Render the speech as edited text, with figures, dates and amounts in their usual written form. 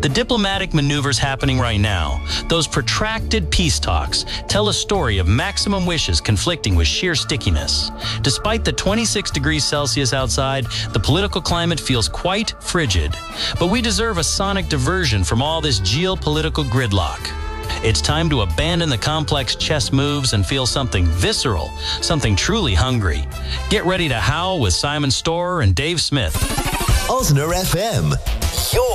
The diplomatic maneuvers happening right now, those protracted peace talks, tell a story of maximum wishes conflicting with sheer stickiness. Despite the 26 degrees Celsius outside, the political climate feels quite frigid. But we deserve a sonic diversion from all this geopolitical gridlock. It's time to abandon the complex chess moves and feel something visceral, something truly hungry. Get ready to howl with Simon Storer and Dave Smith. Osner FM.